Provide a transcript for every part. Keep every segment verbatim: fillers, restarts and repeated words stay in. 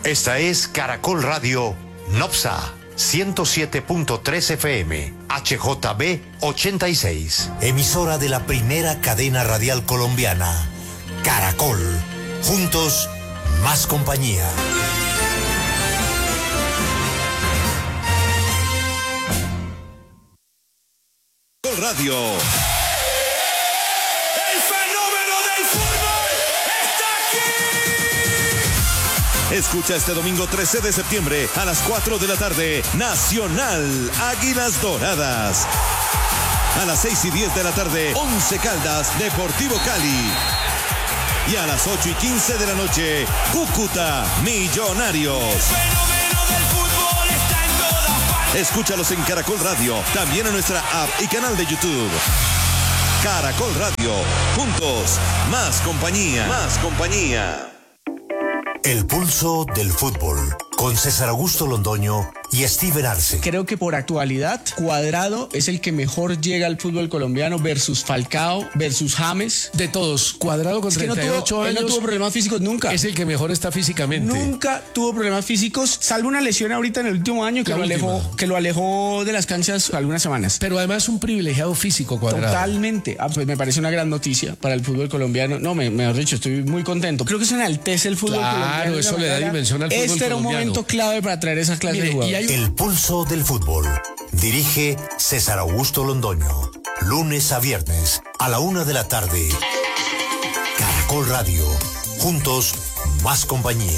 Esta es Caracol Radio Nopsa ciento siete punto tres F M, H J B ochenta y seis. Emisora de la primera cadena radial colombiana, Caracol. Juntos, más compañía. Radio. El fenómeno del fútbol está aquí. Escucha este domingo trece de septiembre a las cuatro de la tarde, Nacional Águilas Doradas. A las seis y diez de la tarde, Once Caldas Deportivo Cali. Y a las ocho y quince de la noche, Cúcuta Millonarios. El fenómeno del fútbol está en todas partes. Escúchalos en Caracol Radio, también en nuestra app y canal de YouTube. Caracol Radio, juntos, más compañía, más compañía. El pulso del fútbol, con César Augusto Londoño y Steven Arce. Creo que por actualidad, Cuadrado es el que mejor llega al fútbol colombiano versus Falcao, versus James. De todos, Cuadrado con Es que no treinta y ocho tuvo, él años. no tuvo problemas físicos nunca. Es el que mejor está físicamente. Nunca tuvo problemas físicos, salvo una lesión ahorita en el último año que, La lo alejó, última. que lo alejó de las canchas algunas semanas. Pero además un privilegiado físico, Cuadrado. Totalmente. Ah, pues me parece una gran noticia para el fútbol colombiano. No, me, mejor dicho, estoy muy contento. Creo que eso enaltece el fútbol Claro, colombiano. de eso una le da manera- dimensión al fútbol Este era un colombiano. momento clave para traer esa clase Mire, de y jugadores. hay un- El pulso del fútbol. Dirige César Augusto Londoño. Lunes a viernes a la una de la tarde. Caracol Radio. Juntos, más compañía.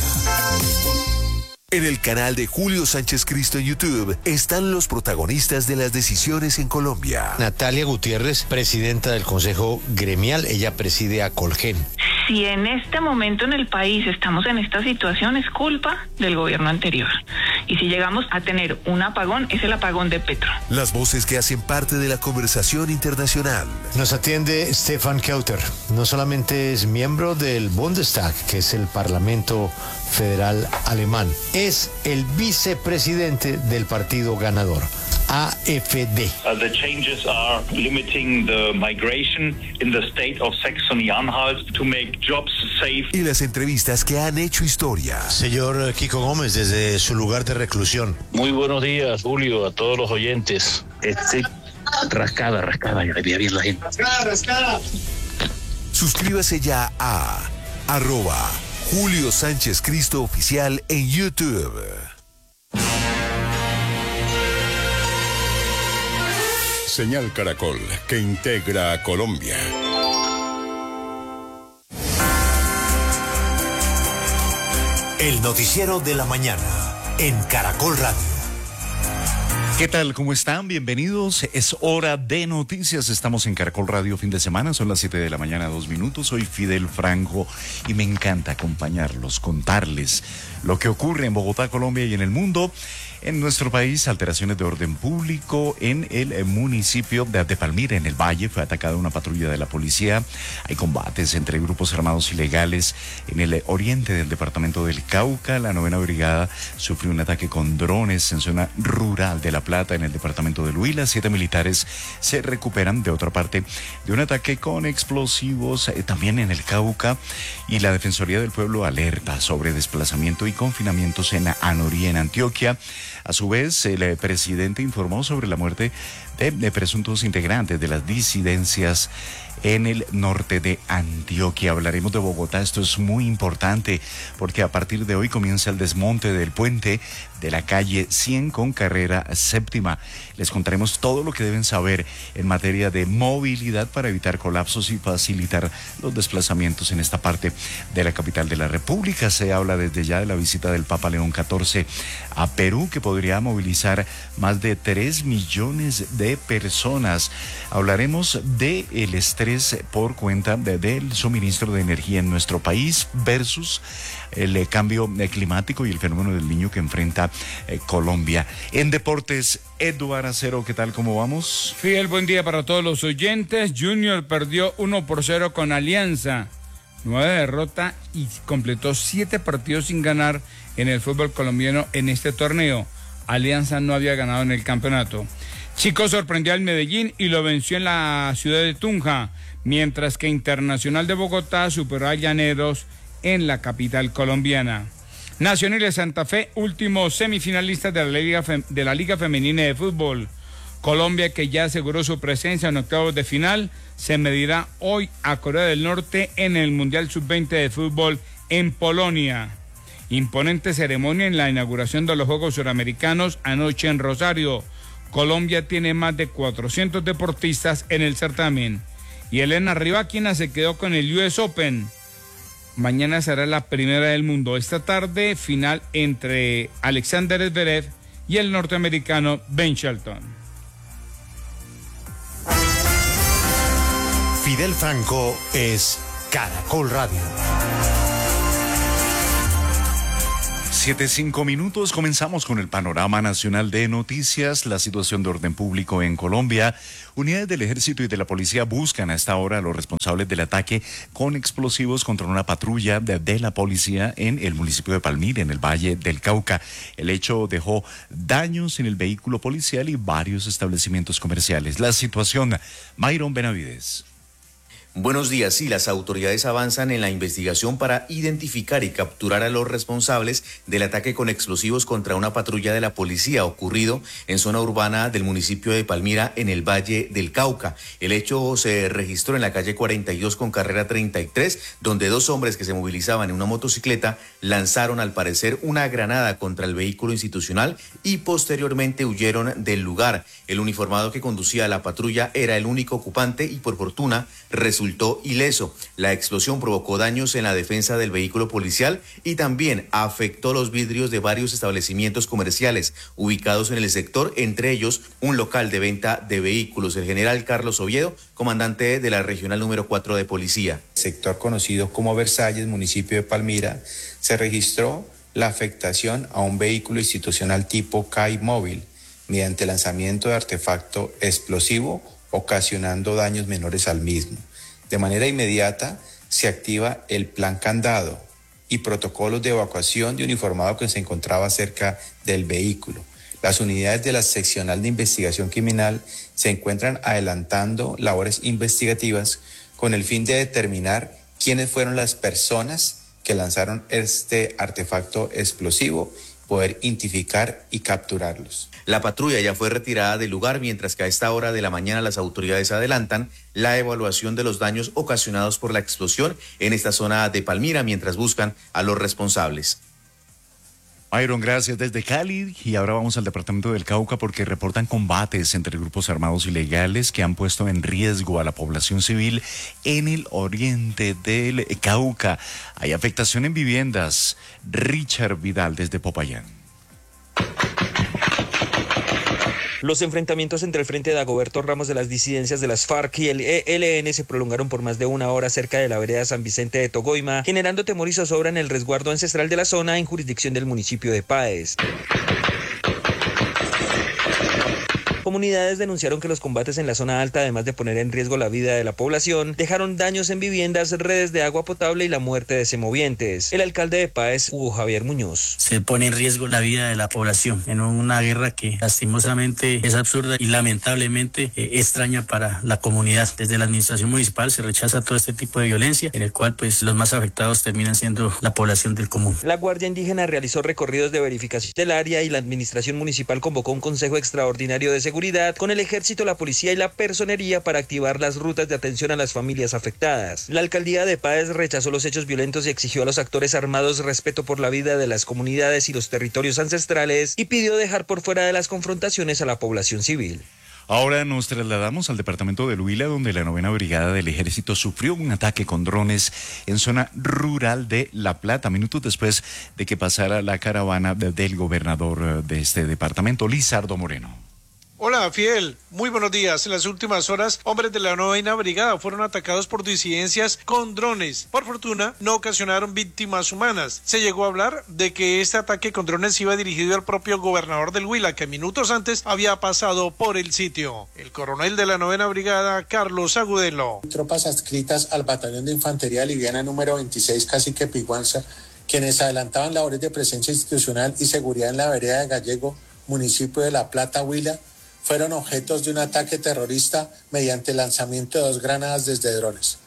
En el canal de Julio Sánchez Cristo en YouTube están los protagonistas de las decisiones en Colombia. Natalia Gutiérrez, presidenta del Consejo Gremial, ella preside a Colgen. Si en este momento en el país estamos en esta situación, es culpa del gobierno anterior. Y si llegamos a tener un apagón, es el apagón de Petro. Las voces que hacen parte de la conversación internacional. Nos atiende Stefan Kauter. No solamente es miembro del Bundestag, que es el Parlamento Federal Alemán, es el vicepresidente del partido ganador, A F D. Uh, the changes are limiting the migration in the state of Saxony-Anhalt to make jobs safe. Y las entrevistas que han hecho historia. Señor Kiko Gómez, desde su lugar de reclusión. Muy buenos días, Julio, a todos los oyentes. Este, rascada, rascada, ya le vi bien la gente. Rascada, rascada. Suscríbase ya a arroba Julio Sánchez Cristo Oficial en YouTube. Señal Caracol, que integra a Colombia. El noticiero de la mañana en Caracol Radio. ¿Qué tal? ¿Cómo están? Bienvenidos. Es hora de noticias. Estamos en Caracol Radio fin de semana. Son las siete de la mañana, dos minutos. Soy Fidel Franco y me encanta acompañarlos, contarles lo que ocurre en Bogotá, Colombia y en el mundo. En nuestro país, alteraciones de orden público en el municipio de, de Palmira, en el Valle. Fue atacada una patrulla de la policía. Hay combates entre grupos armados ilegales en el oriente del departamento del Cauca. La novena brigada sufrió un ataque con drones en zona rural de La Plata, en el departamento del Huila. Siete militares se recuperan de otra parte de un ataque con explosivos eh, también en el Cauca. Y la Defensoría del Pueblo alerta sobre desplazamiento y confinamientos en Anorí, en Antioquia. A su vez, el presidente informó sobre la muerte de, de presuntos integrantes de las disidencias en el norte de Antioquia. Hablaremos de Bogotá. Esto es muy importante porque a partir de hoy comienza el desmonte del puente de la calle cien con carrera séptima. Les contaremos todo lo que deben saber en materia de movilidad para evitar colapsos y facilitar los desplazamientos en esta parte de la capital de la República. Se habla desde ya de la visita del Papa León catorce a Perú, que podría movilizar más de tres millones de personas. Hablaremos del estrés por cuenta de, del suministro de energía en nuestro país versus el eh, cambio eh, climático y el fenómeno del Niño que enfrenta eh, Colombia. En deportes, Eduardo Acero, ¿qué tal? ¿Cómo vamos? Fidel, buen día para todos los oyentes. Junior perdió uno por cero con Alianza. Nueva derrota y completó siete partidos sin ganar en el fútbol colombiano en este torneo. Alianza no había ganado en el campeonato. Chico sorprendió al Medellín y lo venció en la ciudad de Tunja, mientras que Internacional de Bogotá superó a Llaneros en la capital colombiana. Nacional de Santa Fe, últimos semifinalistas de la Liga, de la Liga Femenina de Fútbol. Colombia, que ya aseguró su presencia en octavos de final, se medirá hoy a Corea del Norte en el Mundial sub veinte de fútbol en Polonia. Imponente ceremonia en la inauguración de los Juegos Suramericanos anoche en Rosario. Colombia tiene más de cuatrocientos deportistas en el certamen. Y Elena Rybakina se quedó con el U S Open. Mañana será la primera del mundo. Esta tarde, final entre Alexander Zverev y el norteamericano Ben Shelton. Fidel Franco es Caracol Radio. Siete, cinco minutos, comenzamos con el panorama nacional de noticias, la situación de orden público en Colombia. Unidades del Ejército y de la Policía buscan a esta hora a los responsables del ataque con explosivos contra una patrulla de, de la policía en el municipio de Palmira, en el Valle del Cauca. El hecho dejó daños en el vehículo policial y varios establecimientos comerciales. La situación, Mayron Benavides. Buenos días. Sí, las autoridades avanzan en la investigación para identificar y capturar a los responsables del ataque con explosivos contra una patrulla de la policía ocurrido en zona urbana del municipio de Palmira, en el Valle del Cauca. El hecho se registró en la calle cuarenta y dos con carrera treinta y tres, donde dos hombres que se movilizaban en una motocicleta lanzaron al parecer una granada contra el vehículo institucional y posteriormente huyeron del lugar. El uniformado que conducía a la patrulla era el único ocupante y por fortuna resultó resultó ileso. La explosión provocó daños en la defensa del vehículo policial y también afectó los vidrios de varios establecimientos comerciales ubicados en el sector, entre ellos un local de venta de vehículos. El general Carlos Oviedo, comandante de la regional número cuatro de policía. Sector conocido como Versalles, municipio de Palmira, se registró la afectación a un vehículo institucional tipo C A I móvil mediante lanzamiento de artefacto explosivo, ocasionando daños menores al mismo. De manera inmediata se activa el plan candado y protocolos de evacuación de uniformado que se encontraba cerca del vehículo. Las unidades de la seccional de investigación criminal se encuentran adelantando labores investigativas con el fin de determinar quiénes fueron las personas que lanzaron este artefacto explosivo, poder identificar y capturarlos. La patrulla ya fue retirada del lugar, mientras que a esta hora de la mañana las autoridades adelantan la evaluación de los daños ocasionados por la explosión en esta zona de Palmira, mientras buscan a los responsables. Byron, gracias desde Cali. Y ahora vamos al departamento del Cauca porque reportan combates entre grupos armados ilegales que han puesto en riesgo a la población civil en el oriente del Cauca. Hay afectación en viviendas. Richard Vidal desde Popayán. Los enfrentamientos entre el Frente de Dagoberto Ramos de las disidencias de las FARC y el E L N se prolongaron por más de una hora cerca de la vereda San Vicente de Togoima, generando temor y zozobra en el resguardo ancestral de la zona en jurisdicción del municipio de Páez. Comunidades denunciaron que los combates en la zona alta, además de poner en riesgo la vida de la población, dejaron daños en viviendas, redes de agua potable y la muerte de semovientes. El alcalde de Páez, Hugo Javier Muñoz. Se pone en riesgo la vida de la población en una guerra que lastimosamente es absurda y lamentablemente eh, extraña para la comunidad. Desde la administración municipal se rechaza todo este tipo de violencia, en el cual pues los más afectados terminan siendo la población del común. La Guardia Indígena realizó recorridos de verificación del área y la administración municipal convocó un consejo extraordinario de seguridad con el ejército, la policía y la personería para activar las rutas de atención a las familias afectadas. La alcaldía de Páez rechazó los hechos violentos y exigió a los actores armados respeto por la vida de las comunidades y los territorios ancestrales y pidió dejar por fuera de las confrontaciones a la población civil. Ahora nos trasladamos al departamento del Huila, donde la novena brigada del ejército sufrió un ataque con drones en zona rural de La Plata, minutos después de que pasara la caravana del gobernador de este departamento, Lizardo Moreno. Hola, Fidel. Muy buenos días. En las últimas horas, hombres de la novena brigada fueron atacados por disidencias con drones. Por fortuna, no ocasionaron víctimas humanas. Se llegó a hablar de que este ataque con drones iba dirigido al propio gobernador del Huila, que minutos antes había pasado por el sitio. El coronel de la novena brigada, Carlos Agudelo. Tropas adscritas al batallón de infantería liviana número veintiséis, Cacique Piguanza, quienes adelantaban labores de presencia institucional y seguridad en la vereda de Gallego, municipio de La Plata, Huila, fueron objetos de un ataque terrorista mediante el lanzamiento de dos granadas desde drones.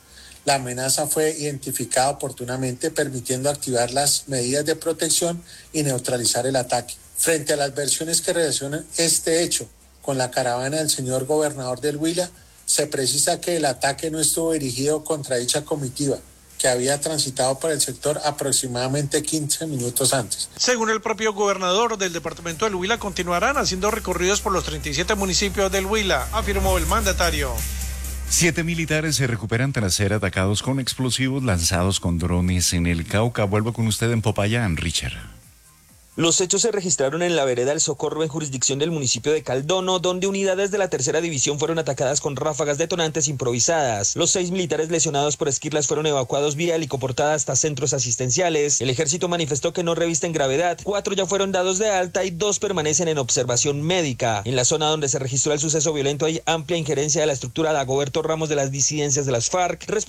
La amenaza fue identificada oportunamente, permitiendo activar las medidas de protección y neutralizar el ataque. Frente a las versiones que relacionan este hecho con la caravana del señor gobernador del Huila, se precisa que el ataque no estuvo dirigido contra dicha comitiva, que había transitado por el sector aproximadamente quince minutos antes. Según el propio gobernador del departamento del Huila, continuarán haciendo recorridos por los treinta y siete municipios del Huila, afirmó el mandatario. Siete militares se recuperan tras ser atacados con explosivos lanzados con drones en el Cauca. Vuelvo con usted en Popayán, Richard. Los hechos se registraron en la vereda El Socorro, en jurisdicción del municipio de Caldono, donde unidades de la tercera división fueron atacadas con ráfagas detonantes improvisadas. Los seis militares lesionados por esquirlas fueron evacuados vía helicoportada hasta centros asistenciales. El ejército manifestó que no revisten gravedad. Cuatro ya fueron dados de alta y dos permanecen en observación médica. En la zona donde se registró el suceso violento hay amplia injerencia de la estructura Dagoberto Ramos de las disidencias de las FARC.